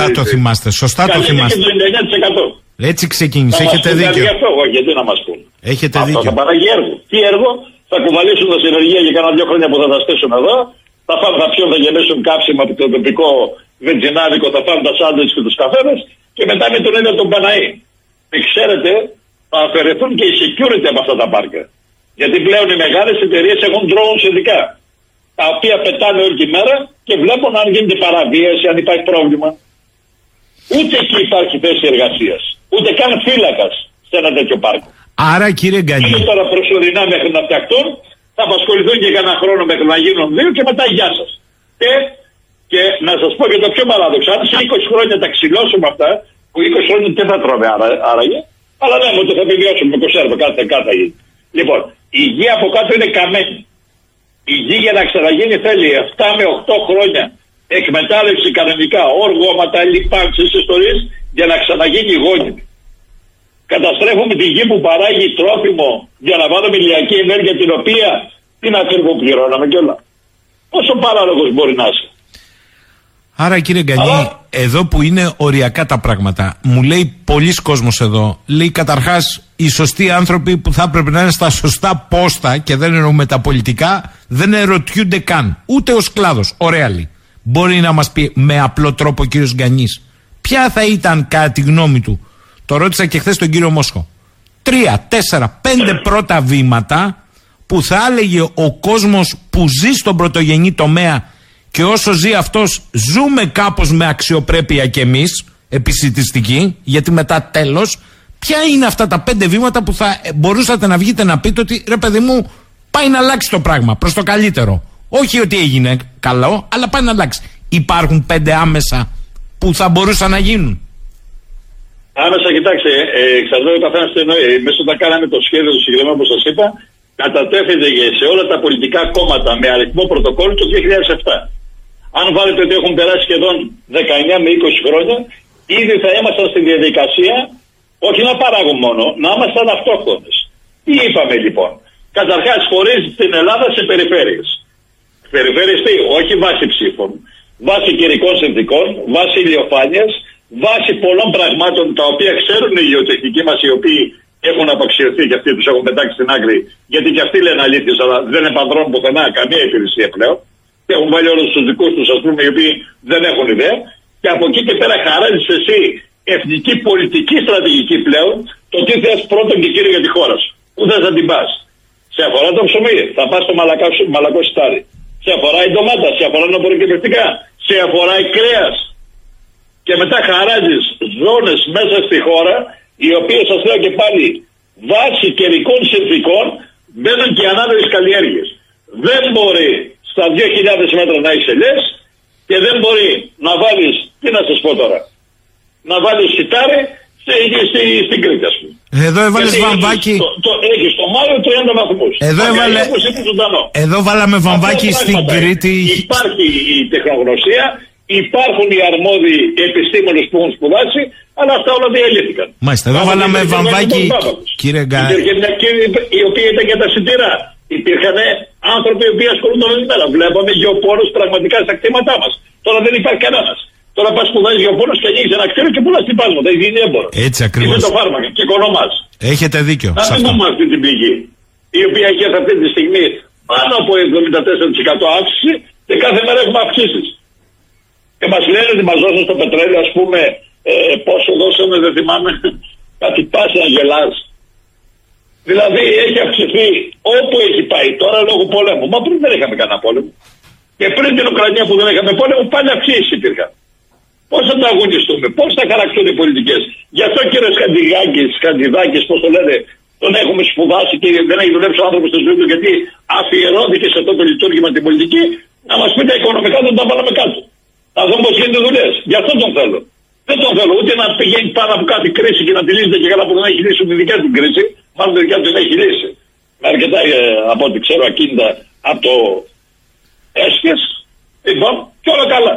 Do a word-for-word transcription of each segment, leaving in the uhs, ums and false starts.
σωστά το θυμάστε. Σωστά το θυμάστε. Και το ενενήντα εννέα τοις εκατό. Έτσι ξεκίνησε. Έχετε δίκιο. Αυτό, εγώ, γιατί να μας πούν. Έχετε αυτό δίκιο. Θα παράγει έργο. Τι έργο? Θα κουβαλήσουν τα συνεργεία για κάνα δύο χρόνια που θα τα στήσουν εδώ. Θα φάνε, θα πιούν, θα γεμίσουν κάψιμα από το τοπικό βενζινάδικο, θα φάνε τα σάντουιτς και τους καφέδες και μετά με τον ίδιο τον Παναή. Και ξέρετε, θα αφαιρεθούν και οι security από αυτά τα πάρκα. Γιατί πλέον οι μεγάλες εταιρείες έχουν drones ειδικά, τα οποία πετάνε όλη τη μέρα και βλέπουν αν γίνεται παραβίαση, αν υπάρχει πρόβλημα. Ούτε εκεί υπάρχει θέση εργασίας. Ούτε καν φύλακας σε ένα τέτοιο πάρκο. Άρα, κύριε Γκανή. Είναι τώρα προσωρινά μέχρι να φτιαχτούν, θα απασχοληθούν και για ένα χρόνο μέχρι να γίνουν δύο και μετά γεια σας. Και, και να σας πω και το πιο παράδοξο, αν σε είκοσι χρόνια τα ξυλώσουμε αυτά, που είκοσι χρόνια δεν θα τρώμε άραγε, αλλά λέμε ότι θα επιβιώσουμε με κονσέρβα, κάθε κάτι θα γίνει. Λοιπόν, η γη από κάτω είναι καμένη. Η γη για να ξαναγίνει θέλει επτά με οκτώ χρόνια εκμετάλλευση κανονικά, όργωματα, λιπάνξεις, ιστορίες, για να ξαναγίνει γόνιμη. Καταστρέφουμε τη γη που παράγει τρόφιμο για να βάλουμε ηλιακή ενέργεια, την οποία την ακριβοπληρώναμε κιόλα. Πόσο παράλογος μπορεί να είσαι? Άρα, κύριε Γκανή, Αλλά... εδώ που είναι οριακά τα πράγματα, μου λέει πολλοί κόσμος εδώ, λέει καταρχάς οι σωστοί άνθρωποι που θα έπρεπε να είναι στα σωστά πόστα, και δεν εννοούμε τα πολιτικά, δεν ερωτιούνται καν. Ούτε ως κλάδος. Ωραία λέει. Μπορεί να μας πει με απλό τρόπο ο κύριος Γκανής ποια θα ήταν κατά τη γνώμη του? Το ρώτησα και χθες τον κύριο Μόσχο. Τρία, τέσσερα, πέντε πρώτα βήματα που θα έλεγε ο κόσμος που ζει στον πρωτογενή τομέα, και όσο ζει αυτός ζούμε κάπως με αξιοπρέπεια κι εμείς, επισιτιστική, γιατί μετά τέλος, ποια είναι αυτά τα πέντε βήματα που θα μπορούσατε να βγείτε να πείτε ότι ρε παιδί μου πάει να αλλάξει το πράγμα προς το καλύτερο? Όχι ότι έγινε καλό, αλλά πάει να αλλάξει. Υπάρχουν πέντε άμεσα που θα μπορούσαν να γίνουν. Άμεσα, κοιτάξτε, ε, εξαρτάται ο καθένας τι εννοεί. Εμείς όταν κάναμε το σχέδιο του συγκεκριμένου, όπως σας είπα, κατατέθηκε σε όλα τα πολιτικά κόμματα με αριθμό πρωτοκόλλου το δύο χιλιάδες επτά. Αν βάλετε ότι έχουν περάσει σχεδόν δεκαεννιά με είκοσι χρόνια, ήδη θα ήμασταν στη διαδικασία, όχι να παράγουν μόνο, να ήμασταν αυτόχθονες. Τι είπαμε λοιπόν? Καταρχάς, χωρίζει την Ελλάδα σε περιφέρειες. Περιφέρειες τι? Όχι βάση ψήφων, βάση καιρικών συνθηκών, βάση ηλιοφάνειας, βάση πολλών πραγμάτων τα οποία ξέρουν οι γεωτεχνικοί μας, οι οποίοι έχουν απαξιωθεί και αυτοί τους έχουν πετάξει στην άκρη, γιατί και αυτοί λένε αλήθειες, αλλά δεν επανδρώνουν πουθενά καμία υπηρεσία πλέον. Και έχουν βάλει όλους τους δικούς τους, ας πούμε, οι οποίοι δεν έχουν ιδέα. Και από εκεί και πέρα χαράζεις εσύ εθνική πολιτική στρατηγική πλέον, το τι θες πρώτον και κύριο για τη χώρα σου. Πού θες να την πας? Σε αφορά το ψωμί, θα πας στο μαλακό σιτάρι. Σε αφορά η ντομάτα, σε αφορά τα προκυπευτικά, σε αφορά η κρέας. Και μετά χαράζεις ζώνες μέσα στη χώρα, οι οποίες, σας λέω και πάλι, βάσει καιρικών συνθηκών μπαίνουν και ανάδρομες καλλιέργειες. Δεν μπορεί στα δύο χιλιάδες μέτρα να έχεις ελιές και δεν μπορεί να βάλεις, τι να σας πω τώρα, να βάλεις σιτάρι στη, στη, στην Κρήτη, ας πούμε. Εδώ έβαλες βαμβάκι. Έχεις το, το, έχεις το Μάιο τριάντα βαθμούς. Εδώ, έβαλε... Εδώ βάλαμε βαμβάκι στην Κρήτη. Υπάρχει η τεχνογνωσία, υπάρχουν οι αρμόδιοι επιστήμονες που έχουν σπουδάσει, αλλά αυτά όλα διαλύθηκαν. Μάλιστα, εδώ βάλαμε βαμβάκι, κύριε Γκά. Υπήρχε μια κύριε η οποία ήταν για τα σιτηρά. Υπήρχαν άνθρωποι οι οποίοι ασχολούνται όλη μέρα. Βλέπαμε γεωπόρους πραγματικά στα κτήματά μας. Τώρα δεν υπάρχει κανένας. Τώρα πας σπουδάζεις γεωπόρους και ανοίγεις ένα κτίριο και πουλάς τυπάσματα. Έχει γίνει έμπορο. Έτσι ακριβώς. Είσαι το φάρμακα και οικονομάς. Έχετε δίκιο. Να μην πούμε αυτή την πηγή, η οποία έχει αυτή τη στιγμή πάνω από εβδομήντα τέσσερα τοις εκατό αύξηση και κάθε μέρα έχουμε αυξήσεις. Και μας λένε ότι μας δώσουν στο πετρέλαιο, ας πούμε, ε, πόσο δώσαμε, δεν θυμάμαι, κάτι πάση να γελάς. Δηλαδή έχει αυξηθεί όπου έχει πάει τώρα λόγω πολέμου. Μα πριν δεν είχαμε κανένα πόλεμο. Και πριν την Ουκρανία που δεν είχαμε πόλεμο, πάλι αυξήσεις υπήρχαν. Πώς θα τα αγωνιστούμε, πώς θα χαρακτούν οι πολιτικές? Γι' αυτό κύριε Σκαντιδάκης, Σκαντιδάκης, πώς το λένε, τον έχουμε σπουδάσει και δεν έχει δουλέψει ο άνθρωπος στη ζωή του, γιατί αφιερώθηκε σε αυτό το λειτουργήμα την πολιτική, να μας πει τα οικονομικά δεν τα βάλαμε κάτω. Να δούμε πώς γίνονται δουλειές. Γι' αυτό τον θέλω. Δεν τον θέλω ούτε να πηγαίνει πάνω από κάτι κρίση και να τη λύσετε και καλά που δεν έχει λύσει τη δικιά του κρίση. Μάλλον τη δικιά του την έχει λύσει. Με αρκετά, ε, από ό,τι ξέρω, ακίνητα από το έσχες. Λοιπόν, και όλα καλά.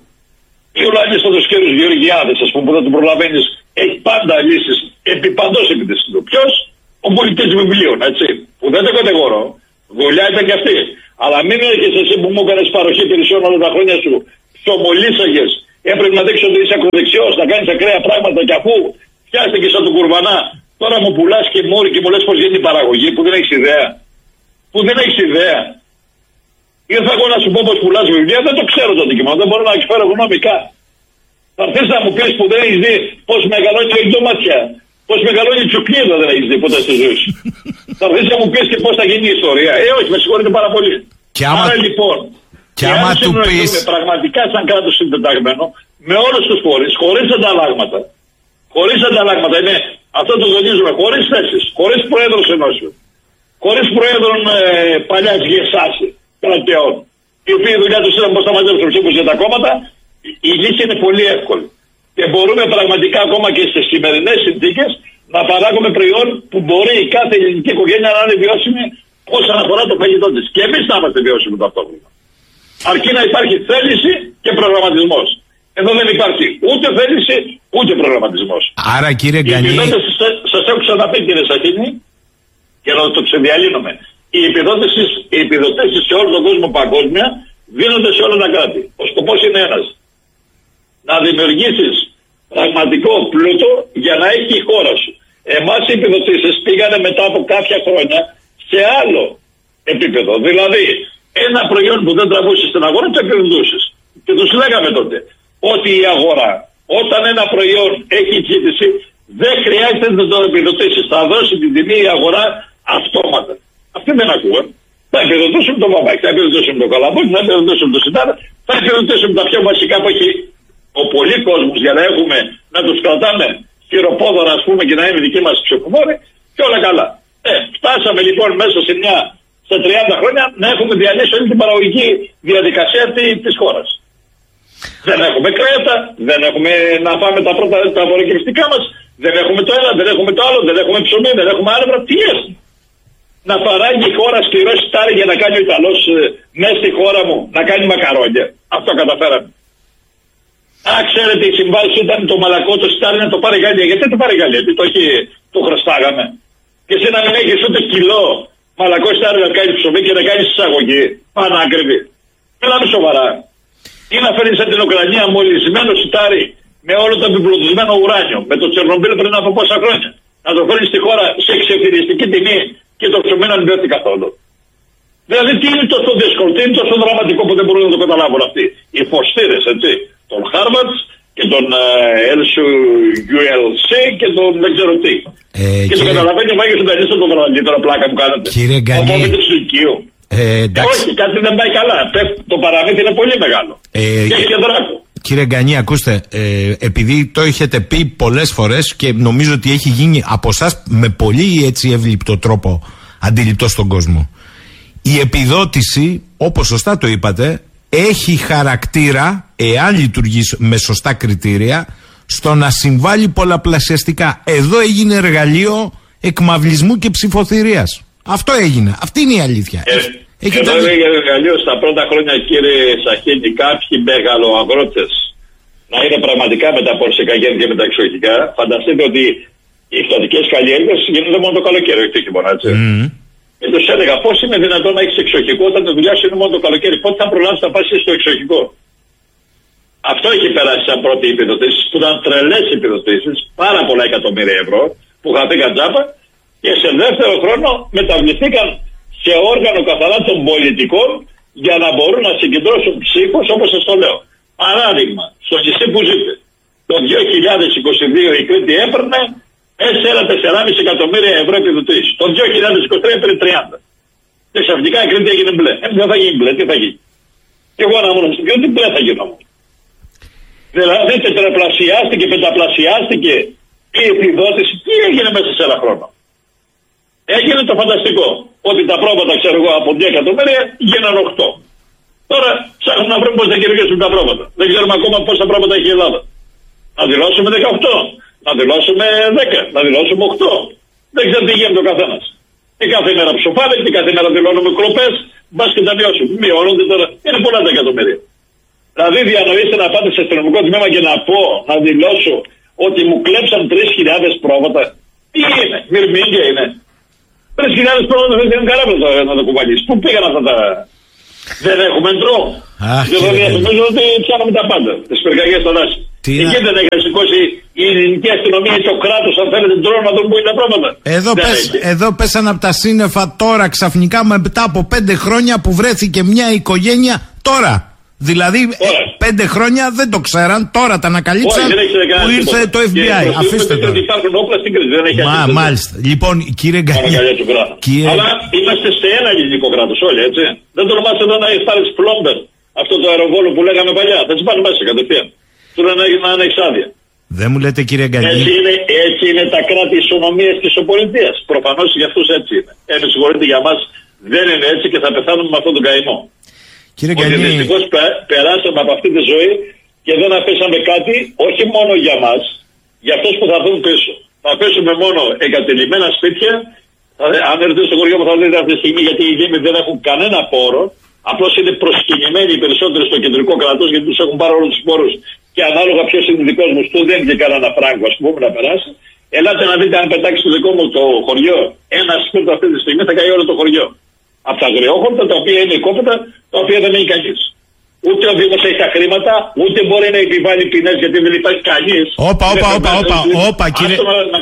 Ή ο λαγίστατος κύριος Γεωργιάδης, ας πούμε, που δεν τον προλαβαίνεις, έχει πάντα λύσεις επί παντός επιτεστήτου. Ποιος? Ο πολιτής βιβλίων, έτσι. Που δεν το κατηγορώ. Δουλειά ήταν και αυτή. Αλλά μην έρχεσαι εσύ που μου έκανες παροχή υπηρεσιών όλα τα χρόνια σου, ψωμολίσαγες Έπρεπε να δείξει ότι είσαι ακροδεξιός, να κάνεις ακραία πράγματα και αφού φτιάστηκε σαν τον Κουρβανά, τώρα μου πουλάς και μόρι και μου λες πως γίνεται η παραγωγή που δεν έχεις ιδέα. Που δεν έχεις ιδέα. Ήρθα εγώ να σου πω πως πουλάς βιβλία, δεν το ξέρω το αντικείμενο, δεν μπορώ να εκφέρω γνώμικα. Θα θες να μου πεις που δεν έχεις δει πως μεγαλώνει η ντοματιά, πως μεγαλώνει η τσουκνίδα, δεν έχεις δει ποτέ στη ζωή σου. Θα θες να μου πεις και πως θα γίνει η ιστορία. Ε, όχι, με συγχωρείτε πάρα πολύ. Και άμα, Άρα λοιπόν, και άμα του πεις πραγματικά σαν κράτος συντεταγμένο, με όλους τους φορείς, χωρίς ανταλλάγματα, χωρίς ανταλλάγματα, είναι, αυτό το τονίζουμε, χωρίς θέσεις, χωρίς προέδρους ενώσεων, χωρίς προέδρων ε, παλιάς γεσάς κρατεών, οι οποίοι η δουλειά τους ήταν πώς θα μαζέψουν ψήφους για τα κόμματα, η, η λύση είναι πολύ εύκολη. Και μπορούμε πραγματικά ακόμα και στις σημερινές συνθήκες να παράγουμε προϊόν που μπορεί η κάθε ελληνική οικογένεια να είναι βιώσιμη όσον αφορά το φαγητό της. Και εμείς να είμαστε βιώσιμοι ταυτόχρονα. Αρκεί να υπάρχει θέληση και προγραμματισμός. Εδώ δεν υπάρχει ούτε θέληση ούτε προγραμματισμός. Άρα κύριε Γκανή, σας έχω ξαναπεί κύριε Σαχίνη και να το ξεδιαλύνουμε. Οι επιδοτήσεις, οι επιδοτήσεις σε όλο τον κόσμο παγκόσμια δίνονται σε όλα τα κράτη. Ο σκοπός είναι ένας. Να δημιουργήσεις πραγματικό πλούτο για να έχει η χώρα σου. Εμάς οι επιδοτήσεις πήγανε μετά από κάποια χρόνια σε άλλο επίπεδο. Δηλαδή, ένα προϊόν που δεν τραβούσε στην αγορά το επιδοτούσες. Και τους λέγαμε τότε ότι η αγορά, όταν ένα προϊόν έχει ζήτηση, δεν χρειάζεται να το επιδοτήσεις. Θα δώσει την τιμή η αγορά αυτόματα. Αυτοί δεν ακούγαν. Θα επιδοτούσουν το μπαμπάκι, θα επιδοτούσουν το καλαμπόκι, θα επιδοτούσουν το σιτάρα, θα επιδοτούσουν τα πιο βασικά που έχει ο πολλή κόσμος για να έχουμε, να τους κρατάμε χειροπόδωρα, ας πούμε, και να είναι δικοί μας ψηφοφόροι και όλα καλά. Ε, φτάσαμε λοιπόν μέσα σε μια, σε τριάντα χρόνια να έχουμε διαλύσει όλη την παραγωγική διαδικασία της χώρας. Δεν έχουμε κρέατα, δεν έχουμε να φάμε τα πρώτα τα απορροκυριστικά μας, δεν έχουμε το ένα, δεν έχουμε το άλλο, δεν έχουμε ψωμί, δεν έχουμε άλευρα. Τι έχουμε? Να παράγει η χώρα σκληρό σιτάρι για να κάνει ο Ιταλός ε, μέσα στη χώρα μου να κάνει μακαρόνια. Αυτό καταφέραμε. Α, ξέρετε, η συμβάση ήταν το μαλακό το σιτάρι να το πάρει η Γαλλία. Γιατί το πάρει η Γαλλία, γιατί το, έχει, το χρωστάγαμε. Και εσύ να μην έχεις ούτε κιλό μαλακό σιτάρι να κάνει ψωμί και να κάνει εισαγωγή. Πανάκριβη. Μιλάμε σοβαρά. Ή να φέρεις από την Ουκρανία μολυσμένο σιτάρι με όλο το επιπλουτισμένο ουράνιο, με το Τσερνομπίλ πριν από πόσα χρόνια. Να το φέρεις στη χώρα σε ξεφυριστική τιμή και το ψωμί να μην πέφτει καθόλου. Δηλαδή τι είναι τόσο δύσκολο, τι είναι τόσο δραματικό που δεν μπορούν να το καταλάβουν αυτοί. Οι φωστήρες, έτσι, τον Χάρβαρτς και τον ελ γιου ελ σι και τον δεν ξέρω τι. Ε, και κύριε... το καταλαβαίνει ο Μάγιος Ιταλής τον Βραδί, τώρα πλάκα που κάνετε. Κύριε Γκανή, ε, όχι, κάτι δεν πάει καλά. Το παραμύθι είναι πολύ μεγάλο. Ε, και έχει και δράκο. Κύριε Γκανή, ακούστε, ε, επειδή το έχετε πει πολλές φορές και νομίζω ότι έχει γίνει από εσάς με πολύ έτσι εύληπτο τρόπο αντιληπτό στον κόσμο. Η επιδότηση, όπως σωστά το είπατε, έχει χαρακτήρα, εάν λειτουργεί με σωστά κριτήρια, στο να συμβάλλει πολλαπλασιαστικά. Εδώ έγινε εργαλείο εκμαυλισμού και ψηφοθυρίας. Αυτό έγινε. Αυτή είναι η αλήθεια. Ε, Εδώ τα... έγινε εργαλείο στα πρώτα χρόνια, κύριε Σαχίνη, κάποιοι μεγαλοαγρότες να είναι πραγματικά με τα πορσικά γέννη και με τα εξοχικά. Φανταστείτε ότι οι εκδοτικές καλλιέργειες γίνονται μόνο το καλοκαίρι, όχι το χειμώνα, έτσι. Mm. Και τους έλεγα πώς είναι δυνατόν να έχεις εξοχικό όταν τη δουλειά σου είναι μόνο το καλοκαίρι. Πότε θα προλάβεις να πας στο εξοχικό? Αυτό έχει περάσει σαν πρώτη επιδοτήσεις, που ήταν τρελές επιδοτήσεις, πάρα πολλά εκατομμύρια ευρώ, που χαθήκαν τζάπα, και σε δεύτερο χρόνο μεταβληθήκαν σε όργανο καθαρά των πολιτικών για να μπορούν να συγκεντρώσουν ψήφους, όπως σας το λέω. Παράδειγμα, στο νησί που ζείτε, το δύο χιλιάδες είκοσι δύο η Κρήτη έπαιρνε τέσσερα με τέσσερα κόμμα πέντε εκατομμύρια ευρώ επιδοτήσεις. Το δύο χιλιάδες είκοσι τρία έπαιρνε τριάντα. Και ξαφνικά η Κρήτη έγινε μπλε. Ε, δεν θα γίνει μπλε, τι θα γίνει? Και εγώ να ήμουν στην Κρήτη, μπλε θα γίνω. Δηλαδή τετραπλασιάστηκε, πενταπλασιάστηκε η επιδότηση. Τι έγινε μέσα σε ένα χρόνο? Έγινε το φανταστικό. Ότι τα πρόβατα, ξέρω εγώ, από δύο εκατομμύρια γίνανε οκτώ. Τώρα ψάχνουμε να βρούμε πώς θα κερδίσουμε τα πρόβατα. Δεν ξέρουμε ακόμα πόσα πρόβατα έχει η Ελλάδα. Να δηλώσουμε δεκαοκτώ, να δηλώσουμε δέκα, να δηλώσουμε οκτώ. Δεν ξέρω τι γίνεται ο καθένας. Και κάθε μέρα ψοφάμε και κάθε μέρα δηλώνουμε κλοπές. Μπας και τα μειώσουμε. Μειώνονται τώρα. Είναι πολλά τα εκατομμύρια. Δηλαδή διανοείστε να πάτε σε αστυνομικό τμήμα και να πω, να δηλώσω ότι μου κλέψαν τρεις χιλιάδες πρόβατα. Τι είναι? Μυρμήγκια είναι? Τρεις χιλιάδες πρόβατα δεν είναι καλά να το κουβαλήσει. Πού πήγαν αυτά τα... Δεν έχουμε εντρό. Δηλαδή νομίζω ότι πιάνουμε τα πάντα. Τις πυρκαγιές στα δάση. Εκεί δεν έχει σηκώσει η ελληνική αστυνομία και ο κράτος, αν θέλετε, ντρόν να δουν πού είναι τα πράγματα. Εδώ, πες, εδώ πέσαν από τα σύννεφα τώρα ξαφνικά μετά από πέντε χρόνια που βρέθηκε μια οικογένεια τώρα. Δηλαδή τώρα. Ε, πέντε χρόνια δεν το ξέραν, τώρα τα ανακαλύψαν που ήρθε τίποτα. Το εφ μπι άι. Αφήστε το. Υπάρχουν όπλα στην κρίση, δεν έχει Μα, μάλιστα. Λοιπόν, κύριε Γκανή. Κύριε... Αλλά είμαστε σε ένα ελληνικό κράτος όλοι, έτσι. Δεν τολμάς εδώ να πάρεις πλόμπερ αυτό το αεροβόλο που λέγαμε παλιά. Θα τις πάνε μέσα κατευθείαν. Του λένε να είναι εξάδεια. Δεν μου λέτε, κύριε Γκανή. Έτσι είναι, έτσι είναι τα κράτη ισονομίας της οπολιτείας. Προφανώς για αυτούς έτσι είναι. Ε, με συγχωρείτε, για μας δεν είναι έτσι και θα πεθάνουμε με αυτόν τον καημό. Κύριε Ότι Γκανή... δυστυχώς περάσαμε από αυτή τη ζωή και δεν αφήσαμε κάτι, όχι μόνο για μας, για αυτούς που θα έρθουν πίσω. Θα αφήσουμε μόνο εγκατελειμμένα σπίτια. Αν έρθετε στο χωριό μου θα δείτε αυτή τη στιγμή, γιατί οι Δήμοι δεν έχουν κανένα πόρο. Απλώς είναι προσκυνημένοι οι περισσότεροι στο κεντρικό κράτος, γιατί τους έχουν πάρει όλους τους πόρους. Και ανάλογα ποιος είναι δικός μου, του δεν και κανένα φράγκο, ας πούμε, να περάσει. Ελάτε να δείτε, αν πετάξει το δικό μου το χωριό ένα σπίτι αυτή τη στιγμή, θα καεί όλο το χωριό. Από τα αγριόχορτα, τα οποία είναι οικόπεδα, τα οποία δεν έχει κανείς. Ούτε ο Δήμος έχει τα χρήματα, ούτε μπορεί να επιβάλλει ποινές, γιατί δεν υπάρχει κανείς. Όπα, όπα, όπα, όπα, όπα, κύριε.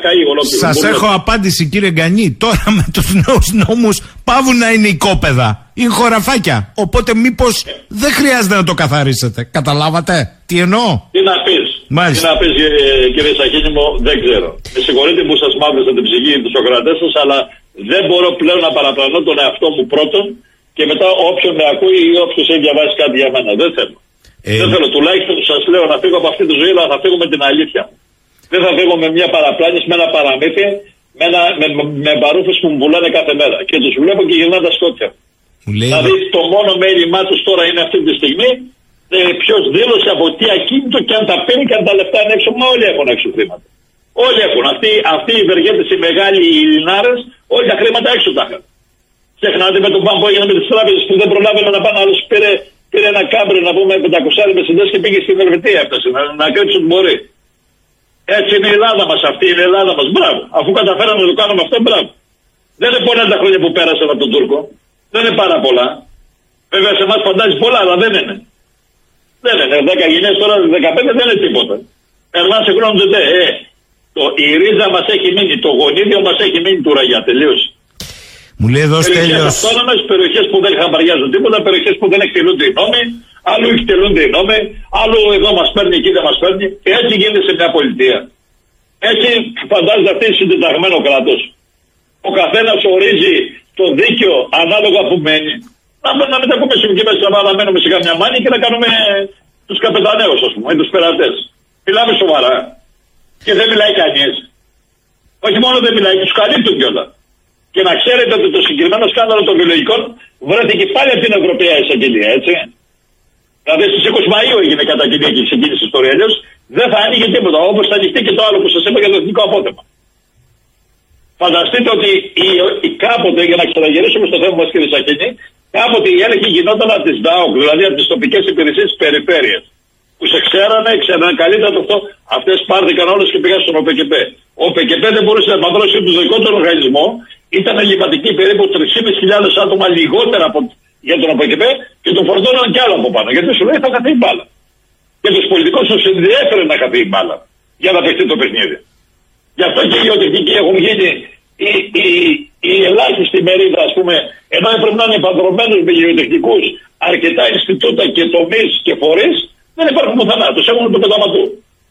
Σας έχω απάντηση, κύριε Γκανή. Τώρα με τους νέους νόμους πάβουν να είναι οικόπεδα. Είναι χωραφάκια. Οπότε μήπως δεν χρειάζεται να το καθαρίσετε. Καταλάβατε τι εννοώ? Τι να πεις. Μάλιστα. Τι να πεις, κύριε Σαχίνη μου, δεν ξέρω. Με συγχωρείτε που σας μαύρισα την ψυχή του Σοκρατές σας, αλλά δεν μπορώ πλέον να παραπλανώ τον εαυτό μου πρώτον. Και μετά όποιον με ακούει ή όποιος έχει διαβάσει κάτι για μένα. Δεν θέλω. Ε... Δεν θέλω. Τουλάχιστον σας λέω να φύγω από αυτή τη ζωή, αλλά θα φύγω με την αλήθεια. Δεν θα φύγω με μια παραπλάνηση, με ένα παραμύθι, με, ένα, με, με μπαρούφες που μου πουλάνε κάθε μέρα. Και τους βλέπω και γυρνάνε τα σκότια. Λέει... Δηλαδή το μόνο μέλημά τους τώρα είναι αυτή τη στιγμή ε, ποιος δήλωσε από τι ακίνητο και αν τα παίρνει και αν τα λεφτά είναι έξω. Μα όλοι έχουν έξω χρήματα. Όλοι έχουν. Αυτοί, αυτοί οι ευεργέτες, οι μεγάλοι οι Ελληνάρες, όλοι τα χρήματα έξω τα είχαν. Ξεχνάτε με τον μπαμ που έγινε με τις τράπεζες που δεν προλάβαινε να πάνε, άλλος πήρε, πήρε ένα κάμπρι να πούμε πεντακόσια μεσεντές και πήγε στην Ελβετία, έφτασε να, να κρύψει ό,τι μπορεί. Έτσι είναι η Ελλάδα μας, αυτή είναι η Ελλάδα μας. Μπράβο. Αφού καταφέραμε να το κάνουμε αυτό, μπράβο. Δεν είναι πολλά τα χρόνια που πέρασαν από τον Τούρκο. Δεν είναι πάρα πολλά. Βέβαια σε εμάς φαντάζει πολλά, αλλά δεν είναι. Δεν είναι. δέκα γενιές τώρα, δεκαπέντε δεν είναι τίποτα. Περνάνε σε χρόνο δεν ε, το, η ρίζα μας έχει μείνει, το γονίδιο μας έχει μείνει του ραγιά. Τελείωσε. Μου λέει εδώ Στέλιος. Αυτόνομες περιοχές που δεν χαμπαριάζουν τίποτα, περιοχές που δεν εκτελούνται οι νόμοι, άλλου εκτελούνται οι νόμοι, άλλου εδώ μας παίρνει, εκεί δεν μας παίρνει. Και έτσι γίνεται σε μια πολιτεία. Έτσι φαντάζεται αυτή συντεταγμένο κράτος. Ο καθένας ορίζει το δίκαιο ανάλογα που μένει. Να, να μην τα πούμε και μέσα να μένουμε σε καμιά μάνη και να κάνουμε τους καπεταναίους, ας πούμε, ή τους περατές. Μιλάμε σοβαρά. Και δεν μιλάει κανείς. Όχι μόνο δεν μιλάει, τους καλύπτουν κιόλα. Και να ξέρετε ότι το συγκεκριμένο σκάνδαλο των βιολογικών βρέθηκε πάλι από την Ευρωπαϊκή Εισαγγελία, έτσι. Δηλαδή στις είκοσι Μαΐου έγινε καταγγελία και ξεκίνησε η ιστορία. Αλλιώς δεν θα άνοιγε τίποτα. Όπως θα ανοιχτεί και το άλλο που σας είπα για το εθνικό απότεμα. Φανταστείτε ότι η, η, κάποτε, για να ξαναγυρίσουμε στο θέμα μας, κύριε Σαχίνη, κάποτε η έλεγχη γινόταν από τις ΔΑΟΚ, δηλαδή από τις τοπικές υπηρεσίες της περιφέρειας. Που σε ξέρανε, ξέρανε καλύτερα το αυτό. Αυτές πάρθηκαν όλες και πήγαν στον ΟΠΕΚΕΠ. Ο ΟΠΕΚΕΠ δεν μπορούσε να επανδρώσει το δικό του οργανισμό. Ήταν ελληματική περίπου τρεις χιλιάδες πεντακόσια άτομα λιγότερα από, για τον ΟΠΕΚΕΠ και τον φορτώναν κι άλλο από πάνω. Γιατί σου λέει θα χαθεί η μπάλα. Και τους πολιτικούς τους ενδιέφερε να χαθεί η μπάλα για να παιχτεί το παιχνίδι. Γι' αυτό και οι γεωτεχνικοί έχουν γίνει η, η, η ελάχιστη μερίδα, ας πούμε, ενώ έπρεπε να είναι επανδρομένους με γεωτεχνικούς αρκετά Ινστιτούτα και τομείς και φορείς, δεν υπάρχουν πουθενά. Τους έχουν το πεταματού.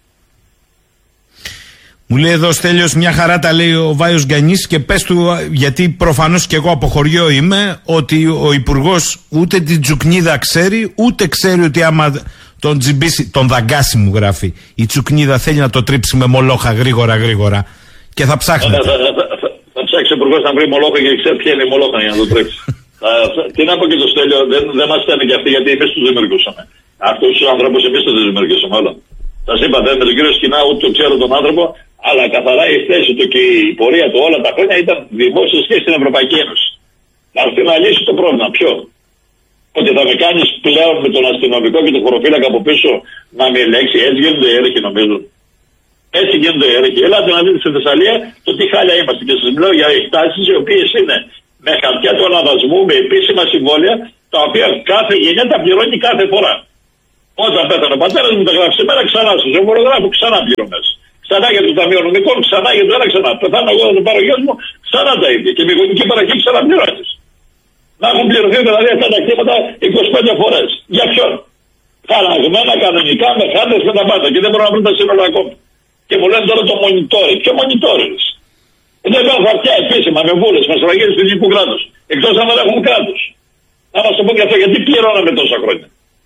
Μου λέει εδώ Στέλιος, μια χαρά τα λέει ο Βάιος Γκανής και πες του, γιατί προφανώς και εγώ από χωριό είμαι, ότι ο Υπουργός ούτε την Τσουκνίδα ξέρει, ούτε ξέρει ότι άμα τον τζιμπήσει, τον δαγκάσει μου γράφει, η Τσουκνίδα θέλει να το τρίψει με μολόχα γρήγορα γρήγορα και θα ψάχνετε. Θα, θα, θα, θα, θα ψάξει ο Υπουργός να βρει μολόχα και ξέρει ποια είναι η μολόχα για να το τρίψει. Τι να πω και το Στέλιο, δεν, δεν μας στέλνει και αυτοί γιατί εμείς τους δημιουργούσαμε. Αυτούς τους ανθρώπους εμείς τους δημιουργήσαμε όλα. Σας είπα, δεν με τον κύριο Σκινά ούτε το ξέρω τον άνθρωπο, αλλά καθαρά η θέση του και η πορεία του όλα τα χρόνια ήταν δημόσια σχέση στην Ευρωπαϊκή Ένωση. Να έρθει να λύσει το πρόβλημα. Ποιο? Ότι θα με κάνεις πλέον με τον αστυνομικό και τον χωροφύλακα από πίσω να με ελέγξει. Έτσι γίνονται οι έρεχοι, νομίζω. Έτσι γίνονται οι έρεχοι. Ελάτε να δείτε στη Θεσσαλία το τι χάλια είμαστε. Και σας μιλάω για εκτάσεις οι οποίες είναι με χαρτιά του αναβασμού, με επίσημα συμβόλαια τα οποία κάθε γενιά τα πληρώνει κάθε φορά. Όταν πέθανε ο πατέρας μου, τα γράφει σε μένα, ξανά στο ζωγραφογράφο, ξανά πληρώνες. Ξανά για το Ταμείο Νομικών, ξανά για το ένα, ξανά. Πεθάνω εγώ, θα το πάρω γιος μου, ξανά τα ίδια. Και με γονική παραχή ξαναπληρώνεις. Να έχουν πληρωθεί δηλαδή αυτά τα κτήματα είκοσι πέντε φορές. Για ποιον? Χαραγμένα κανονικά με χάρτες με τα πάντα. Και δεν μπορώ να βρω τα σύνολα ακόμα. Και μου λένε τώρα το monitoring. Ποιο monitoring? Δεν υπάρχουν χαρτιά επίσημα με βούλες, με σφραγίδες του ελληνικού κράτους. Εκτός αν δεν έχουμε κράτος. Να μας το πω και αυτό, γιατί πληρώναμε τόσα χρόνια.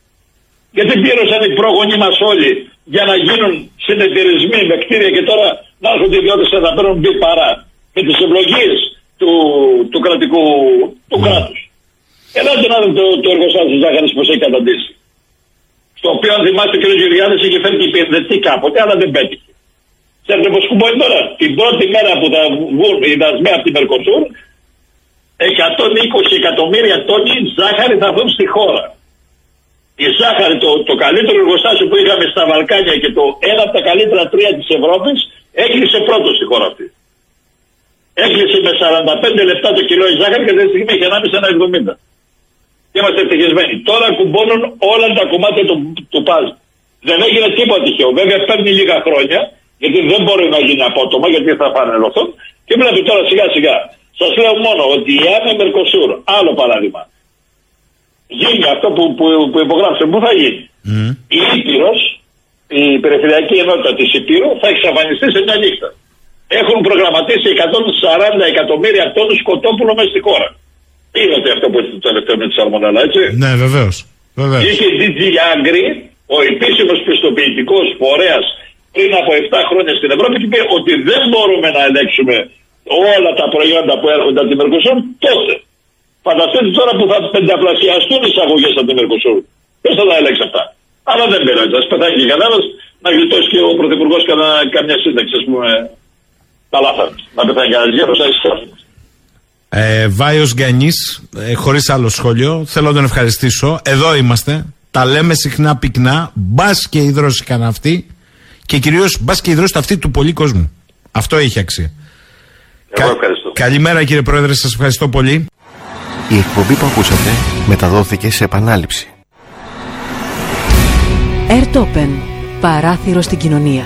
Γιατί πλήρωσαν οι πρόγονοι μας όλοι για να γίνουν συνεταιρισμοί με κτίρια και τώρα να έρχονται οι ιδιώτες να παίρνουν μπει παρά με τις ευλογίες του, του κρατικού του κράτους. Ελάτε να δείτε το, το εργοστάσιο της ζάχαρης πως έχει καταντήσει. Στο οποίο αν θυμάστε ο κ. Γεωργιάδης είχε φέρει και υπηρετή κάποτε, αλλά δεν πέτυχε. Ξέρετε πως κουμπώνει τώρα? Την πρώτη μέρα που θα βγουν οι δασμοί από την Μερκοσούρ, εκατόν είκοσι εκατομμύρια τόνοι ζάχαρη θα βγουν στη χώρα. Η ζάχαρη, το, το καλύτερο εργοστάσιο που είχαμε στα Βαλκάνια και το ένα από τα καλύτερα τρία της Ευρώπης, έκλεισε πρώτο στη χώρα αυτή. Έκλεισε με σαράντα πέντε λεπτά το κιλό η ζάχαρη και αυτή τη στιγμή έχει ανάμεσα ένα εβδομήντα. Και είμαστε ευτυχισμένοι. Τώρα κουμπώνουν όλα τα κομμάτια του, του παζ. Δεν έγινε τίποτα τυχαίο. Βέβαια παίρνει λίγα χρόνια, γιατί δεν μπορεί να γίνει απότομα, γιατί θα φανερωθούν. Και βλέπει τώρα σιγά σιγά. Σας λέω μόνο ότι η Άννα Μερκοσούρ, άλλο παράδειγμα, γίνει αυτό που, που, που υπογράψε, πού θα γίνει? Mm. Η Ήπειρος, η περιφερειακή ενότητα της Υπήρου, θα εξαφανιστεί σε μια νύχτα. Έχουν προγραμματίσει εκατόν σαράντα εκατομμύρια τόνους κοτόπουλο μέσα στη χώρα. Είδατε αυτό που ήταν το τελευταίο με τη σαλμονέλα, έτσι? Ναι, βεβαίως. βεβαίως. Είχε η ντι τζι Agri, ο επίσημος πιστοποιητικός φορέας, πριν από επτά χρόνια στην Ευρώπη, και είπε ότι δεν μπορούμε να ελέγξουμε όλα τα προϊόντα που έρχονται από την Μερκοσούρ τότε. Φανταστείτε τώρα που θα πενταπλασιαστούν οι εισαγωγές από την Μερκοσούρ. Ποιος θα τα ελέγξει αυτά? Αλλά δεν πειράζει. Ας πετάει και κανένας, να γλιτώσει και ο Πρωθυπουργός καμιά σύνταξη, ας πούμε. Τα λάθα. Να πεθάνει κανένας γέρος, θα εισάγει. Ε, Βάιος Γκανής, ε, χωρίς άλλο σχόλιο, θέλω να τον ευχαριστήσω. Εδώ είμαστε. Τα λέμε συχνά πυκνά. Μπας και υδρώσηκαν αυτοί. Και κυρίως μπας και υδρώσουν αυτοί του πολλοί κόσμου. Αυτό έχει αξία. Εγώ ευχαριστώ. Κα... Καλημέρα κύριε Πρόεδρε, σας ευχαριστώ πολύ. Η εκπομπή που ακούσατε μεταδόθηκε σε επανάληψη. Airtopen. Παράθυρο στην κοινωνία.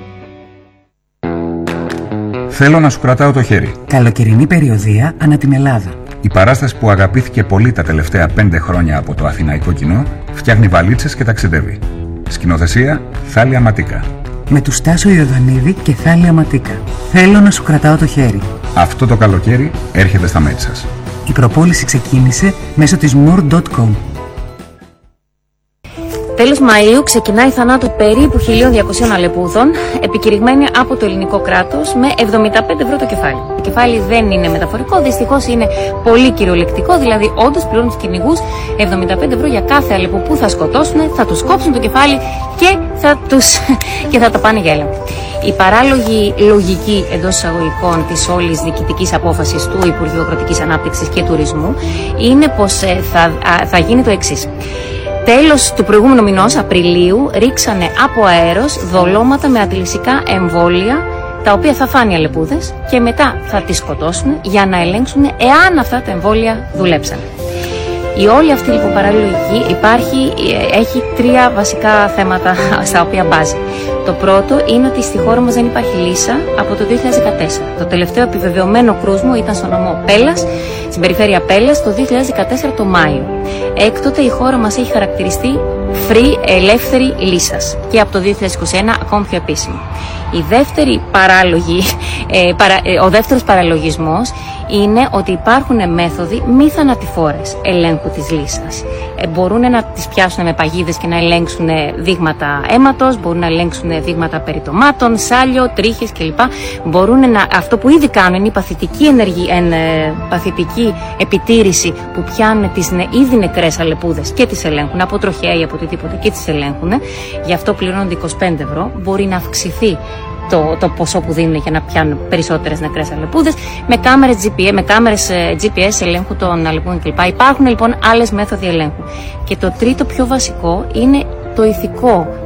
Θέλω να σου κρατάω το χέρι. Καλοκαιρινή περιοδεία ανά την Ελλάδα. Η παράσταση που αγαπήθηκε πολύ τα τελευταία πέντε χρόνια από το αθηναϊκό κοινό φτιάχνει βαλίτσες και ταξιδεύει. Σκηνοθεσία Θάλια Ματίκα. Με του Στάσο Ιωδανίδη και Θάλια Ματίκα. Θέλω να σου κρατάω το χέρι. Αυτό το καλοκαίρι έρχεται στα μέτια σας. Η προπόληση ξεκίνησε μέσω της more τελεία com. Τέλος Μαΐου ξεκινάει η θανάτου περίπου χίλια διακοσίων αλεπούδων, επικηρυγμένη από το ελληνικό κράτος με εβδομήντα πέντε ευρώ το κεφάλι. Το κεφάλι δεν είναι μεταφορικό, δυστυχώς είναι πολύ κυριολεκτικό, δηλαδή όντως πληρώνουν τους κυνηγούς εβδομήντα πέντε ευρώ για κάθε αλεπού που θα σκοτώσουν, θα τους κόψουν το κεφάλι και θα, τους... και θα τα πάνε για έλεγχο. Η παράλογη λογική εντός εισαγωγικών της όλης διοικητικής απόφασης του Υπουργείου Αγροτικής Ανάπτυξης και Τουρισμού είναι πως θα, θα γίνει το εξής. Τέλος του προηγούμενου μηνός, Απριλίου, ρίξανε από αέρος δολώματα με αντιλυσικά εμβόλια, τα οποία θα φάνε οι αλεπούδες και μετά θα τις σκοτώσουν για να ελέγξουν εάν αυτά τα εμβόλια δουλέψαν. Η όλη αυτή λοιπόν παραλογική υπάρχει, έχει τρία βασικά θέματα στα οποία μπάζει. Το πρώτο είναι ότι στη χώρα μας δεν υπάρχει λύσα από το δύο χιλιάδες δεκατέσσερα. Το τελευταίο επιβεβαιωμένο κρούσμο ήταν στο νομό Πέλλας, στην περιφέρεια Πέλλας, το δύο χιλιάδες δεκατέσσερα το Μάιο. Έκτοτε η χώρα μας έχει χαρακτηριστεί free, ελεύθερη λύσας και από το δύο χιλιάδες είκοσι ένα ακόμη πιο επίσημη. Η δεύτερη παράλογη, ε, παρα, ε, ο δεύτερος παραλογισμός είναι ότι υπάρχουν μέθοδοι μη θανατηφόρες ελέγχου της λύσας. Ε, μπορούν να τις πιάσουν με παγίδες και να ελέγξουν δείγματα αίματος, μπορούν να ελέγξουν δείγματα περιτομάτων, σάλιο, τρίχες κλπ. Μπορούν να, αυτό που ήδη κάνουν είναι η παθητική, ενεργη, εν, ε, παθητική επιτήρηση που πιάνουν τις ν, ήδη νεκρές αλεπούδες και τις ελέγχουν από τροχέα ή από οτιδήποτε και τις ελέγχουν. Γι' αυτό πληρώνονται είκοσι πέντε ευρώ. Μπορεί να αυξηθεί Το, το ποσό που δίνουν για να πιάνουν περισσότερες νεκρές αλεπούδες με κάμερες τζι πι ες, με κάμερες τζι πι ες ελέγχου των αλεπούδων κλπ. Υπάρχουν λοιπόν άλλες μέθοδοι ελέγχου. Και το τρίτο πιο βασικό είναι το ηθικό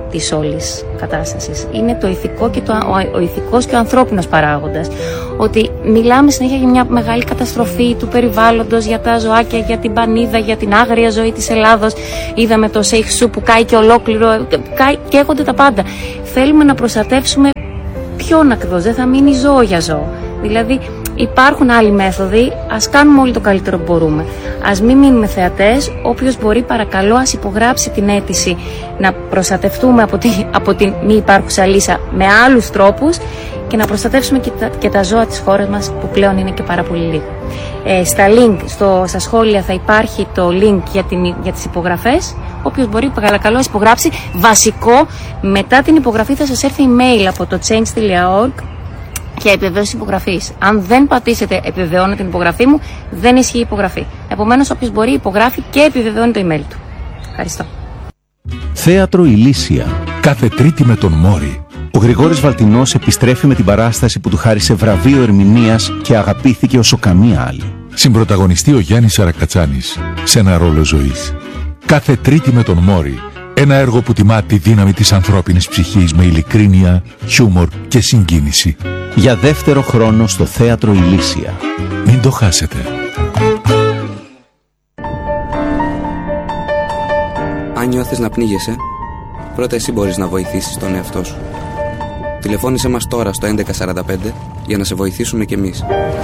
της όλης κατάστασης. Είναι το ηθικό και το, ο, ο ηθικός και ο ανθρώπινος παράγοντας. Ότι μιλάμε συνέχεια για μια μεγάλη καταστροφή του περιβάλλοντος, για τα ζωάκια, για την πανίδα, για την άγρια ζωή της Ελλάδος. Είδαμε το Σέιχ Σου που κάει και ολόκληρο, κάει, καίγονται τα πάντα. Θέλουμε να προστατεύσουμε ποιον ακριβώς, δεν θα μείνει ζώο για ζώο. Δηλαδή υπάρχουν άλλοι μέθοδοι, ας κάνουμε όλοι το καλύτερο που μπορούμε. Ας μην μείνουμε θεατές, όποιος μπορεί παρακαλώ ας υπογράψει την αίτηση να προστατευτούμε από, τη, από την μη υπάρχουσα λύσα με άλλους τρόπους και να προστατεύσουμε και τα, και τα ζώα της χώρας μας που πλέον είναι και πάρα πολύ λίγο. Ε, στα link, στο, στα σχόλια θα υπάρχει το link για, την, για τις υπογραφές. Όποιος μπορεί παρακαλώ υπογράψει. Βασικό, μετά την υπογραφή θα σας έρθει email από το change τελεία org για επιβεβαίωση υπογραφής. Αν δεν πατήσετε επιβεβαιώνω την υπογραφή μου, δεν ισχύει η υπογραφή. Επομένως, όποιος μπορεί υπογράφει και επιβεβαιώνει το email του. Ευχαριστώ. Θέατρο Ηλίσια. Κάθε Τρίτη με τον Μόρι. Ο Γρηγόρης Βαλτινός επιστρέφει με την παράσταση που του χάρισε βραβείο ερμηνείας και αγαπήθηκε όσο καμία άλλη. Συμπρωταγωνιστεί ο Γιάννης Σαρακατσάνης σε ένα ρόλο ζωής. Κάθε Τρίτη με τον Μόρι. Ένα έργο που τιμά τη δύναμη της ανθρώπινης ψυχής με ειλικρίνεια, χιούμορ και συγκίνηση. Για δεύτερο χρόνο στο Θέατρο Ηλίσια. Μην το χάσετε. Αν νιώθεις να πνίγεσαι, πρώτα εσύ μπορείς να βοηθήσεις τον εαυτό σου. Τηλεφώνησέ μας τώρα στο έντεκα σαράντα πέντε για να σε βοηθήσουμε κι εμείς.